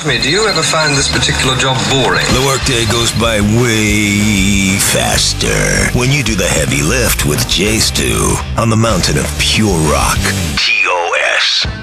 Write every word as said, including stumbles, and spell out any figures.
forgive me, do you ever find this particular job boring? The workday goes by way faster when you do the heavy lift with J Stu on the mountain of pure rock. T O S.